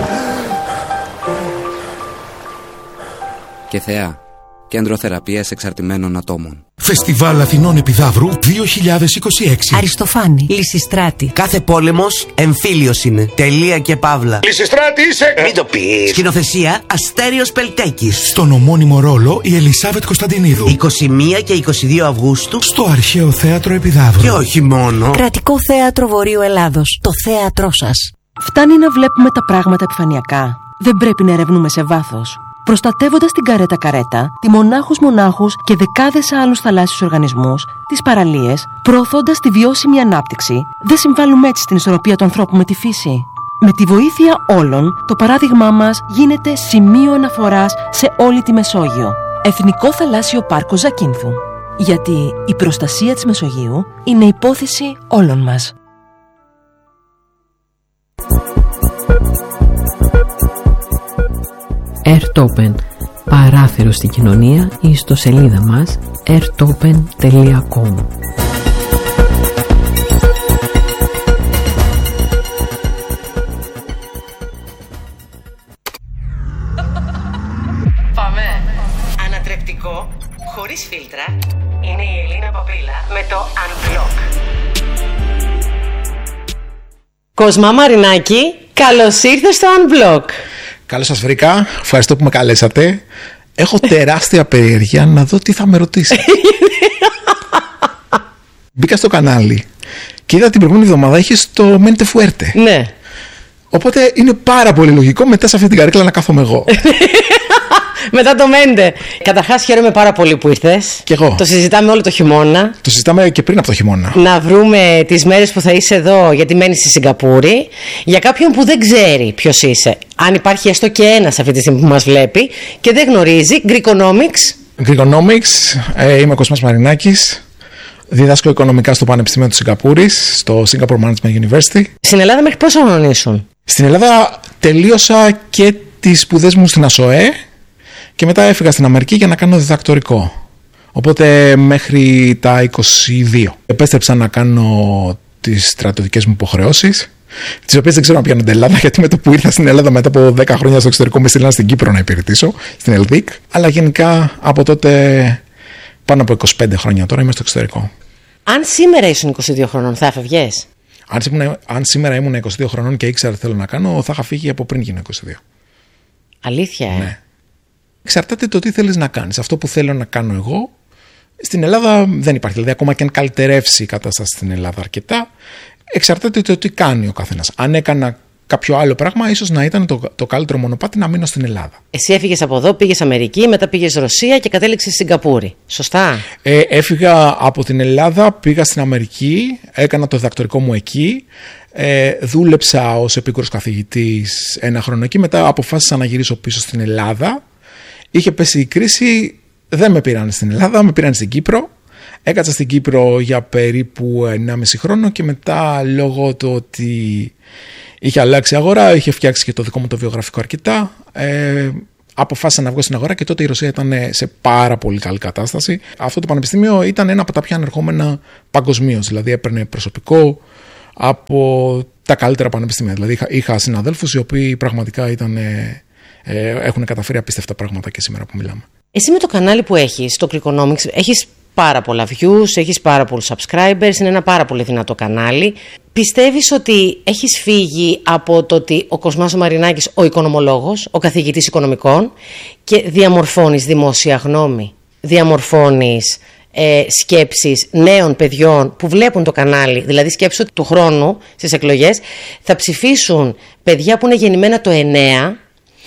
Και Θεά, Κέντρο Θεραπείας Εξαρτημένων Ατόμων. Φεστιβάλ Αθηνών Επιδαύρου δύο χιλιάδες είκοσι έξι. Αριστοφάνη, Λυσιστράτη. Κάθε πόλεμος εμφύλιος είναι. Τελεία και παύλα. Λυσιστράτη είσαι! Μην το πεις. Σκηνοθεσία Αστέριος Πελτέκης. Στον ομώνυμο ρόλο η Ελισάβετ Κωνσταντινίδου. είκοσι μία και είκοσι δύο Αυγούστου. Στο Αρχαίο Θέατρο Επιδαύρου. Και όχι μόνο. Κρατικό Θέατρο Βορείου Ελλάδος. Το θέατρό σας. Φτάνει να βλέπουμε τα πράγματα επιφανειακά. Δεν πρέπει να ερευνούμε σε βάθος. Προστατεύοντας την καρέτα καρέτα, τη μονάχους μονάχους και δεκάδες άλλους θαλάσσιους οργανισμούς, τις παραλίες, προωθώντας τη βιώσιμη ανάπτυξη, δεν συμβάλλουμε έτσι στην ισορροπία του ανθρώπου με τη φύση. Με τη βοήθεια όλων, το παράδειγμά μας γίνεται σημείο αναφοράς σε όλη τη Μεσόγειο. Εθνικό Θαλάσσιο Πάρκο Ζακίνθου. Γιατί η προστασία της Μεσογείου είναι υπόθεση όλων μας. Airtopen, παράθυρο στην κοινωνία, ή ιστοσελίδα μας airtopen τελεία com. Πάμε. Ανατρεπτικό, χωρίς φίλτρα, είναι η Ελίνα Παπίλα με το Unblock. Κοσμά Μαρινάκη, καλώς ήρθες στο Unblock. Καλώς σας βρήκα, ευχαριστώ που με καλέσατε. Έχω τεράστια περιέργεια να δω τι θα με ρωτήσει. Μπήκα στο κανάλι και είδα την προηγούμενη εβδομάδα είχες το Mente Fuerte. Ναι. Οπότε είναι πάρα πολύ λογικό μετά σε αυτή την καρέκλα να κάθομαι εγώ. Μετά το Μέντε. Καταρχάς χαίρομαι πάρα πολύ που ήρθες. Κι εγώ. Το συζητάμε όλο το χειμώνα. Το συζητάμε και πριν από το χειμώνα. Να βρούμε τις μέρες που θα είσαι εδώ, γιατί μένεις στη Σιγκαπούρη. Για κάποιον που δεν ξέρει ποιος είσαι, αν υπάρχει έστω και ένας αυτή τη στιγμή που μας βλέπει και δεν γνωρίζει, Greekonomics. Greekonomics, ε, είμαι ο Κοσμάς Μαρινάκης. Διδάσκω οικονομικά στο Πανεπιστήμιο της Σιγκαπούρης, στο Singapore Management University. Στην Ελλάδα μέχρι πόσο χρόνο ήσουν? Στην Ελλάδα τελείωσα και τις σπουδές μου στην ΑΣΟΕ. Και μετά έφυγα στην Αμερική για να κάνω διδακτορικό. Οπότε μέχρι τα είκοσι δύο. Επέστρεψα να κάνω τις στρατιωτικές μου υποχρεώσεις, τις οποίες δεν ξέρω αν πιάνονται Ελλάδα, γιατί με το που ήρθα στην Ελλάδα μετά από δέκα χρόνια στο εξωτερικό με στείλαν στην Κύπρο να υπηρετήσω, στην ΕΛΔΙΚ. Αλλά γενικά από τότε, πάνω από είκοσι πέντε χρόνια τώρα, είμαι στο εξωτερικό. Αν σήμερα ήσουν είκοσι δύο χρονών, θα έφευγες? Αν, σήμερα, αν σήμερα ήμουν είκοσι δύο χρονών και ήξερα τι θέλω να κάνω, θα είχα φύγει από πριν γίνω είκοσι δύο. Αλήθεια, ε? Ναι. Εξαρτάται το τι θέλεις να κάνεις. Αυτό που θέλω να κάνω εγώ στην Ελλάδα δεν υπάρχει. Δηλαδή, ακόμα και αν καλυτερεύσει η κατάσταση στην Ελλάδα αρκετά, εξαρτάται το τι κάνει ο καθένας. Αν έκανα κάποιο άλλο πράγμα, ίσως να ήταν το, το καλύτερο μονοπάτι να μείνω στην Ελλάδα. Εσύ έφυγες από εδώ, πήγες Αμερική, μετά πήγες Ρωσία και κατέληξες στη Σιγκαπούρη. Σωστά? Ε, έφυγα από την Ελλάδα, πήγα στην Αμερική, έκανα το διδακτορικό μου εκεί. Ε, δούλεψα ως επίκουρος καθηγητής ένα χρόνο εκεί. Μετά αποφάσισα να γυρίσω πίσω στην Ελλάδα. Είχε πέσει η κρίση, δεν με πήραν στην Ελλάδα, με πήραν στην Κύπρο. Έκατσα στην Κύπρο για περίπου ενάμιση χρόνο και μετά, λόγω του ότι είχε αλλάξει η αγορά, είχε φτιάξει και το δικό μου το βιογραφικό αρκετά, ε, αποφάσισα να βγω στην αγορά και τότε η Ρωσία ήταν σε πάρα πολύ καλή κατάσταση. Αυτό το πανεπιστήμιο ήταν ένα από τα πιο ανερχόμενα παγκοσμίως, δηλαδή έπαιρνε προσωπικό από τα καλύτερα πανεπιστήμια. Δηλαδή είχα, είχα συναδέλφους οι οποίοι πραγματικά ήταν, ε, ε, έχουν καταφέρει απίστευτα πράγματα και σήμερα που μιλάμε. Εσύ με το κανάλι που έχεις, το Greekonomics, έχεις πάρα πολλά views, έχεις πάρα πολλούς subscribers, είναι ένα πάρα πολύ δυνατό κανάλι. Πιστεύεις ότι έχεις φύγει από το ότι ο Κοσμάς ο Μαρινάκης, ο οικονομολόγος, ο καθηγητής οικονομικών, και διαμορφώνεις δημόσια γνώμη, διαμορφώνεις ε, σκέψεις νέων παιδιών που βλέπουν το κανάλι, δηλαδή σκέψου ότι του χρόνου στις εκλογές θα ψηφίσουν παιδιά που είναι γεννημένα το εννέα,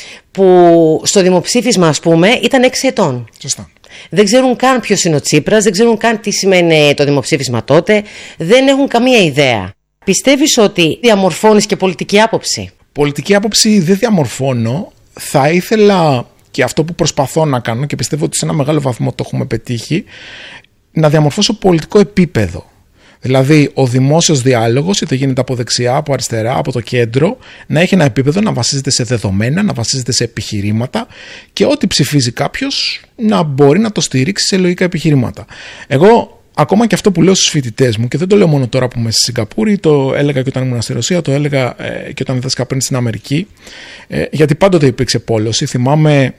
που στο δημοψήφισμα ας πούμε ήταν έξι ετών. Σωστά. Δεν ξέρουν καν ποιος είναι ο Τσίπρας, δεν ξέρουν καν τι σημαίνει το δημοψήφισμα τότε, δεν έχουν καμία ιδέα. Πιστεύεις ότι διαμορφώνεις και πολιτική άποψη? Πολιτική άποψη δεν διαμορφώνω. Θα ήθελα, και αυτό που προσπαθώ να κάνω και πιστεύω ότι σε ένα μεγάλο βαθμό το έχουμε πετύχει, να διαμορφώσω πολιτικό επίπεδο. Δηλαδή ο δημόσιος διάλογος, είτε γίνεται από δεξιά, από αριστερά, από το κέντρο, να έχει ένα επίπεδο, να βασίζεται σε δεδομένα, να βασίζεται σε επιχειρήματα και ό,τι ψηφίζει κάποιος να μπορεί να το στηρίξει σε λογικά επιχειρήματα. Εγώ, ακόμα και αυτό που λέω στους φοιτητές μου, και δεν το λέω μόνο τώρα που είμαι στη Σιγκαπούρη, το έλεγα και όταν ήμουν στη Ρωσία, το έλεγα ε, και όταν διδάσκα πριν στην Αμερική, ε, γιατί πάντοτε υπήρξε πόλωση. Θυμάμαι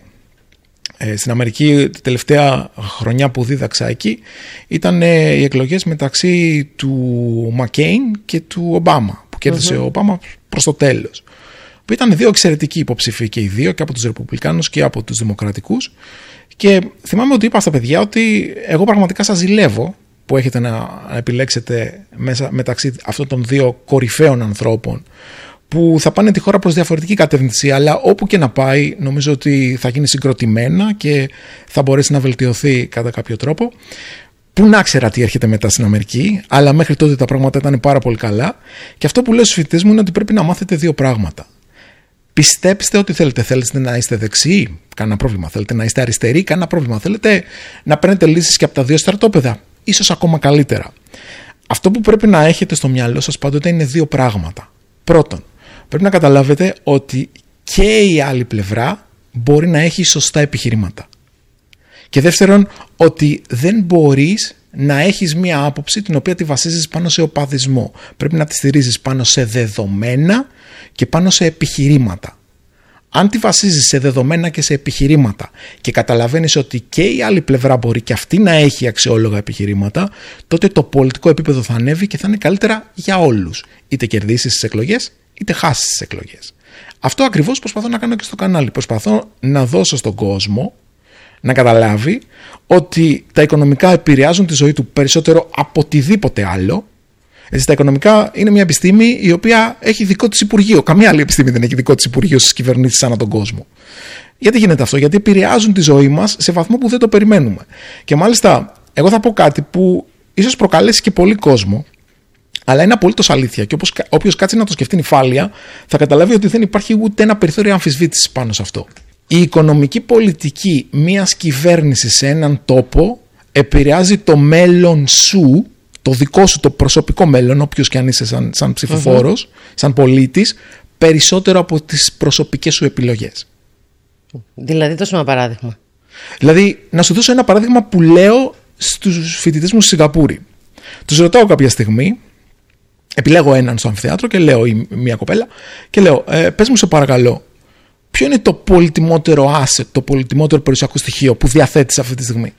ε, στην Αμερική τη τελευταία χρονιά που δίδαξα εκεί, ήταν ε, οι εκλογές μεταξύ του Μακέιν και του Ομπάμα, που κέρδισε mm-hmm. ο Ομπάμα προς το τέλος. Που ήταν δύο εξαιρετικοί υποψήφοι και οι δύο, και από τους Ρεπουμπλικάνους και από τους Δημοκρατικούς. Και θυμάμαι ότι είπα στα παιδιά ότι εγώ πραγματικά σας ζηλεύω που έχετε να επιλέξετε μέσα, μεταξύ αυτών των δύο κορυφαίων ανθρώπων που θα πάνε τη χώρα προς διαφορετική κατεύθυνση, αλλά όπου και να πάει νομίζω ότι θα γίνει συγκροτημένα και θα μπορέσει να βελτιωθεί κατά κάποιο τρόπο. Πού να ξέρα τι έρχεται μετά στην Αμερική, αλλά μέχρι τότε τα πράγματα ήταν πάρα πολύ καλά. Και αυτό που λέω στους φοιτητές μου είναι ότι πρέπει να μάθετε δύο πράγματα. Πιστέψτε ότι θέλετε. Θέλετε να είστε δεξιοί, κανένα πρόβλημα. Θέλετε να είστε αριστεροί, κανένα πρόβλημα. Θέλετε να παίρνετε λύσεις και από τα δύο στρατόπεδα, ίσως ακόμα καλύτερα. Αυτό που πρέπει να έχετε στο μυαλό σας πάντοτε είναι δύο πράγματα. Πρώτον, πρέπει να καταλάβετε ότι και η άλλη πλευρά μπορεί να έχει σωστά επιχειρήματα. Και δεύτερον, ότι δεν μπορείς να έχεις μία άποψη την οποία τη βασίζεις πάνω σε οπαδισμό. Πρέπει να τη στηρίζεις πάνω σε δεδομένα και πάνω σε επιχειρήματα. Αν τη βασίζεις σε δεδομένα και σε επιχειρήματα και καταλαβαίνεις ότι και η άλλη πλευρά μπορεί και αυτή να έχει αξιόλογα επιχειρήματα, τότε το πολιτικό επίπεδο θα ανέβει και θα είναι καλύτερα για όλους. Είτε κερδίσεις τις εκλογές, είτε χάσεις τις εκλογές. Αυτό ακριβώς προσπαθώ να κάνω και στο κανάλι. Προσπαθώ να δώσω στον κόσμο να καταλάβει ότι τα οικονομικά επηρεάζουν τη ζωή του περισσότερο από οτιδήποτε άλλο. Έτσι, τα οικονομικά είναι μια επιστήμη η οποία έχει δικό της Υπουργείο. Καμία άλλη επιστήμη δεν έχει δικό της Υπουργείο στις κυβερνήσεις ανά τον κόσμο. Γιατί γίνεται αυτό? Γιατί επηρεάζουν τη ζωή μας σε βαθμό που δεν το περιμένουμε. Και μάλιστα, εγώ θα πω κάτι που ίσως προκαλέσει και πολύ κόσμο, αλλά είναι απολύτως αλήθεια. Και όποιος κάτσει να το σκεφτεί νυφάλια, θα καταλάβει ότι δεν υπάρχει ούτε ένα περιθώριο αμφισβήτησης πάνω σε αυτό. Η οικονομική πολιτική μιας κυβέρνησης σε έναν τόπο επηρεάζει το μέλλον σου, το δικό σου το προσωπικό μέλλον, όποιος και αν είσαι σαν, σαν ψηφοφόρος, uh-huh. σαν πολίτης, περισσότερο από τις προσωπικές σου επιλογές. Δηλαδή, δώσω ένα παράδειγμα. Δηλαδή, να σου δώσω ένα παράδειγμα που λέω στους φοιτητές μου στη Σιγκαπούρη. Τους ρωτάω κάποια στιγμή, επιλέγω έναν στο αμφιθέατρο και λέω, ή μια κοπέλα, και λέω, ε, πες μου σε παρακαλώ, ποιο είναι το πολυτιμότερο asset, το πολυτιμότερο περιουσιακό στοιχείο που διαθέτεις αυτή τη στιγμή?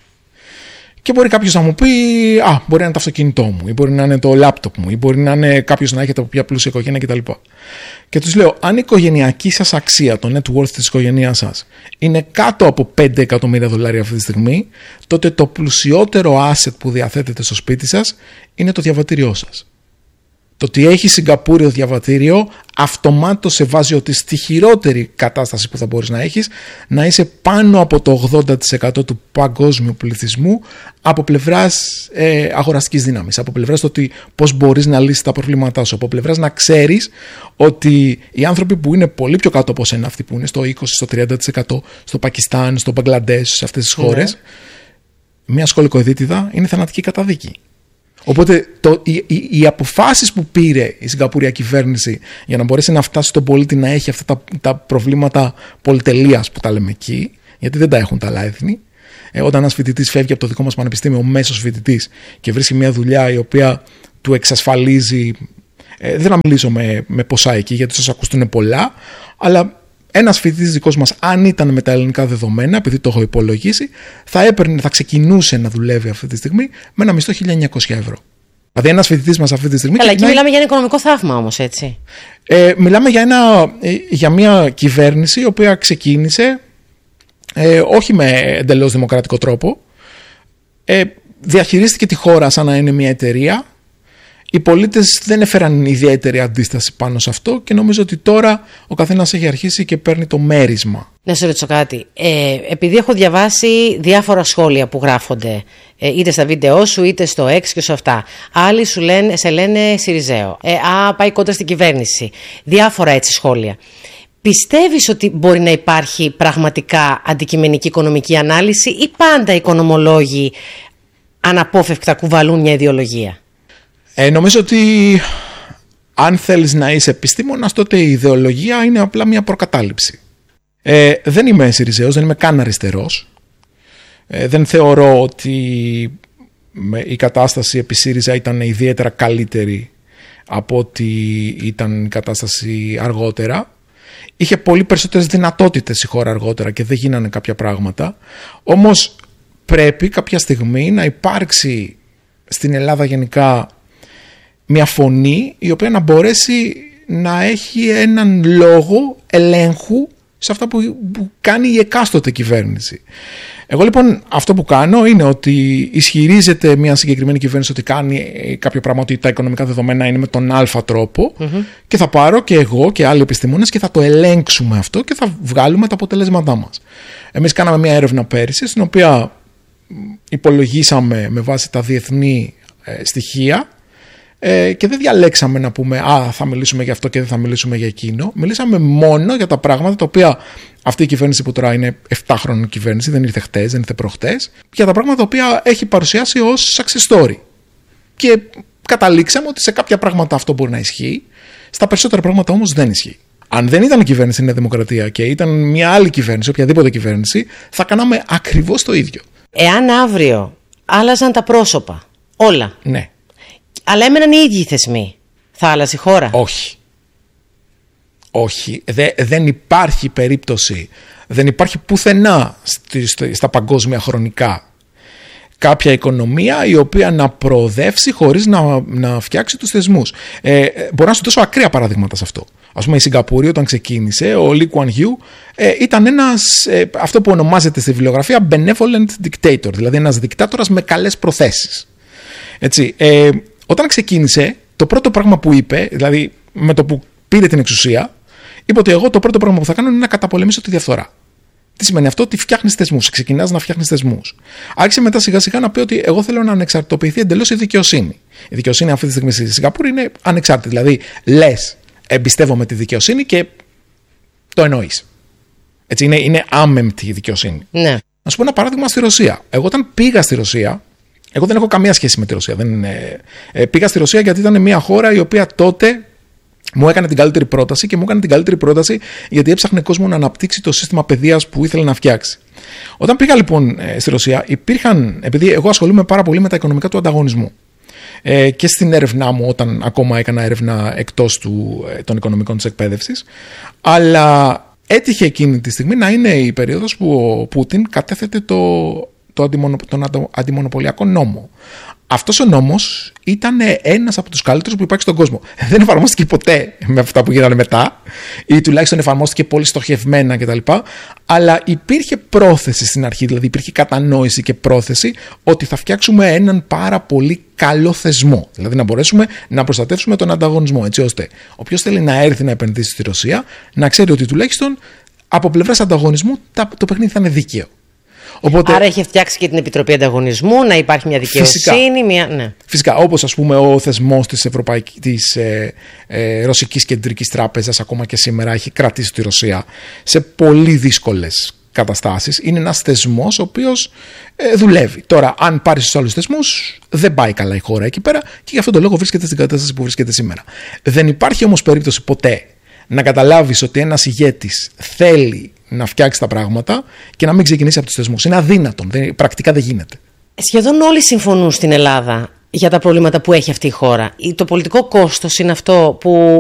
Και μπορεί κάποιος να μου πει, α, μπορεί να είναι το αυτοκίνητό μου, ή μπορεί να είναι το λάπτοπ μου, ή μπορεί να είναι κάποιος να έχετε από μια πλούσια οικογένεια κτλ. Και τους λέω, αν η οικογενειακή σας αξία, το net worth της οικογένειάς σας, είναι κάτω από πέντε εκατομμύρια δολάρια αυτή τη στιγμή, τότε το πλουσιότερο asset που διαθέτετε στο σπίτι σας είναι το διαβατήριό σας. Το ότι έχει Σιγκαπούριο διαβατήριο αυτομάτως σε βάζει ότι στη χειρότερη κατάσταση που θα μπορείς να έχεις, να είσαι πάνω από το ογδόντα τοις εκατό του παγκόσμιου πληθυσμού από πλευράς ε, αγοραστικής δύναμης, από πλευράς το ότι πώς μπορείς να λύσεις τα προβλήματά σου, από πλευράς να ξέρεις ότι οι άνθρωποι που είναι πολύ πιο κάτω από σένα, αυτοί που είναι στο είκοσι, στο τριάντα τοις εκατό, στο Πακιστάν, στο Μπαγκλαντές, σε αυτές τις χώρες, μια σχολικοειδίτιδα είναι θανατική καταδίκη. Οπότε το, οι, οι, οι αποφάσεις που πήρε η Σιγκαπούρια κυβέρνηση για να μπορέσει να φτάσει στον πολίτη να έχει αυτά τα, τα προβλήματα πολυτελείας που τα λέμε εκεί, γιατί δεν τα έχουν τα άλλα έθνη. Ε, όταν ένας φοιτητής φεύγει από το δικό μας πανεπιστήμιο, ο μέσος φοιτητής, και βρίσκει μια δουλειά η οποία του εξασφαλίζει. Ε, δεν να μιλήσω με, με ποσά εκεί, γιατί σας ακουστούν πολλά, αλλά ένας φοιτητής δικός μας, αν ήταν με τα ελληνικά δεδομένα, επειδή το έχω υπολογίσει, θα, έπαιρνε, θα ξεκινούσε να δουλεύει αυτή τη στιγμή με ένα μισθό χίλια εννιακόσια ευρώ. Δηλαδή, ένας φοιτητής μας αυτή τη στιγμή. Καλά, ξεκινάει... εκεί μιλάμε για ένα οικονομικό θαύμα όμως, έτσι. Ε, μιλάμε για, ένα, για μια κυβέρνηση η οποία ξεκίνησε ε, όχι με εντελώς δημοκρατικό τρόπο. Ε, διαχειρίστηκε τη χώρα σαν να είναι μια εταιρεία. Οι πολίτες δεν έφεραν ιδιαίτερη αντίσταση πάνω σε αυτό και νομίζω ότι τώρα ο καθένας έχει αρχίσει και παίρνει το μέρισμα. Να σε ρωτήσω κάτι. Ε, επειδή έχω διαβάσει διάφορα σχόλια που γράφονται ε, είτε στα βίντεο σου είτε στο X και σε αυτά. Άλλοι σου λένε, σε λένε Σιριζέο. Ε, α, πάει κόντρα στην κυβέρνηση. Διάφορα έτσι σχόλια. Πιστεύεις ότι μπορεί να υπάρχει πραγματικά αντικειμενική οικονομική ανάλυση ή πάντα οι οικονομολόγοι αναπόφευκτα κουβαλούν μια ιδεολογία? Ε, νομίζω ότι αν θέλεις να είσαι επιστήμονας, τότε η ιδεολογία είναι απλά μια προκατάληψη. Ε, δεν είμαι Σιριζέος, δεν είμαι καν αριστερός. Ε, δεν θεωρώ ότι η κατάσταση επί ΣΥΡΙΖΑ ήταν ιδιαίτερα καλύτερη από ότι ήταν η κατάσταση αργότερα. Είχε πολύ περισσότερες δυνατότητες η χώρα αργότερα και δεν γίνανε κάποια πράγματα. Όμως πρέπει κάποια στιγμή να υπάρξει στην Ελλάδα γενικά μια φωνή η οποία να μπορέσει να έχει έναν λόγο ελέγχου σε αυτά που, που κάνει η εκάστοτε κυβέρνηση. Εγώ λοιπόν αυτό που κάνω είναι ότι ισχυρίζεται μια συγκεκριμένη κυβέρνηση ότι κάνει κάποιο πράγμα, ότι τα οικονομικά δεδομένα είναι με τον αλφα τρόπο, mm-hmm. και θα πάρω και εγώ και άλλοι επιστήμονες και θα το ελέγξουμε αυτό και θα βγάλουμε τα αποτελέσματά μας. Εμείς κάναμε μια έρευνα πέρυσι στην οποία υπολογίσαμε με βάση τα διεθνή ε, στοιχεία ε, και δεν διαλέξαμε να πούμε «Α, θα μιλήσουμε για αυτό και δεν θα μιλήσουμε για εκείνο». Μιλήσαμε μόνο για τα πράγματα τα οποία αυτή η κυβέρνηση που τώρα είναι επτάχρονη κυβέρνηση, δεν ήρθε χτες, δεν ήρθε προχτές, για τα πράγματα τα οποία έχει παρουσιάσει ως success story. Και καταλήξαμε ότι σε κάποια πράγματα αυτό μπορεί να ισχύει, στα περισσότερα πράγματα όμως δεν ισχύει. Αν δεν ήταν η κυβέρνηση Νέα Δημοκρατία και ήταν μια άλλη κυβέρνηση, οποιαδήποτε κυβέρνηση, θα κάναμε ακριβώς το ίδιο. Εάν αύριο άλλαζαν τα πρόσωπα, όλα. Ναι. Αλλά έμεναν οι ίδιοι θεσμοί, θα άλλαζε η χώρα? Όχι. Όχι. Δε, δεν υπάρχει περίπτωση, δεν υπάρχει πουθενά στη, στα παγκόσμια χρονικά κάποια οικονομία η οποία να προοδεύσει χωρίς να, να φτιάξει τους θεσμούς. Ε, μπορώ να σου δώσω ακραία παραδείγματα σε αυτό. Ας πούμε η Σιγκαπούρη όταν ξεκίνησε, ο Λι Κουαν Γιου ε, ήταν ένας, ε, αυτό που ονομάζεται στη βιβλιογραφία benevolent dictator, δηλαδή ένας δικτάτορας με καλές προθέσεις. Έτσι, ε, όταν ξεκίνησε, το πρώτο πράγμα που είπε, δηλαδή με το που πήρε την εξουσία, είπε ότι εγώ το πρώτο πράγμα που θα κάνω είναι να καταπολεμήσω τη διαφθορά. Τι σημαίνει αυτό? Ότι φτιάχνεις θεσμούς, ξεκινάς να φτιάχνεις θεσμούς. Άρχισε μετά σιγά σιγά να πει ότι εγώ θέλω να ανεξαρτητοποιηθεί εντελώς η δικαιοσύνη. Η δικαιοσύνη αυτή τη στιγμή στη Σιγκαπούρη είναι ανεξάρτητη. Δηλαδή λες, εμπιστεύομαι τη δικαιοσύνη και το εννοείς. Έτσι, είναι, είναι άμεμπτη η δικαιοσύνη. Ναι. Να σου πω ένα παράδειγμα στη Ρωσία. Εγώ όταν πήγα στη Ρωσία, εγώ δεν έχω καμία σχέση με τη Ρωσία. Δεν, ε, ε, πήγα στη Ρωσία γιατί ήταν μια χώρα η οποία τότε μου έκανε την καλύτερη πρόταση και μου έκανε την καλύτερη πρόταση γιατί έψαχνε κόσμο να αναπτύξει το σύστημα παιδείας που ήθελε να φτιάξει. Όταν πήγα λοιπόν στη Ρωσία, υπήρχαν, επειδή εγώ ασχολούμαι πάρα πολύ με τα οικονομικά του ανταγωνισμού ε, και στην έρευνά μου, όταν ακόμα έκανα έρευνα εκτός του, των οικονομικών της εκπαίδευσης, αλλά έτυχε εκείνη τη στιγμή να είναι η περίοδος που ο Πούτιν κατέθετε το, το αντιμονο, τον αντιμονοπολιακό νόμο. Αυτός ο νόμος ήταν ένας από τους καλύτερους που υπάρχει στον κόσμο. Δεν εφαρμόστηκε ποτέ με αυτά που γίνανε μετά, ή τουλάχιστον εφαρμόστηκε πολύ στοχευμένα κτλ. Αλλά υπήρχε πρόθεση στην αρχή, δηλαδή υπήρχε κατανόηση και πρόθεση ότι θα φτιάξουμε έναν πάρα πολύ καλό θεσμό. Δηλαδή να μπορέσουμε να προστατεύσουμε τον ανταγωνισμό, έτσι ώστε όποιος θέλει να έρθει να επενδύσει στη Ρωσία να ξέρει ότι τουλάχιστον από πλευράς ανταγωνισμού το παιχνίδι θα είναι δίκαιο. Οπότε, άρα έχει φτιάξει και την Επιτροπή Ανταγωνισμού, να υπάρχει μια δικαιοσύνη. Φυσικά, μια... Ναι. φυσικά όπως ας πούμε ο θεσμός της, Ευρωπαϊκής, της ε, ε, Ρωσικής Κεντρικής Τράπεζας ακόμα και σήμερα έχει κρατήσει τη Ρωσία σε πολύ δύσκολες καταστάσεις. Είναι ένας θεσμός ο οποίος ε, δουλεύει. Τώρα, αν πάρεις τους άλλους θεσμούς, δεν πάει καλά η χώρα εκεί πέρα και γι' αυτόν τον λόγο βρίσκεται στην κατάσταση που βρίσκεται σήμερα. Δεν υπάρχει όμως περίπτωση ποτέ να καταλάβεις ότι ένας ηγέτης θέλει να φτιάξει τα πράγματα και να μην ξεκινήσει από τους θεσμούς. Είναι αδύνατον. Δεν, πρακτικά δεν γίνεται. Σχεδόν όλοι συμφωνούν στην Ελλάδα για τα προβλήματα που έχει αυτή η χώρα. Το πολιτικό κόστος είναι αυτό που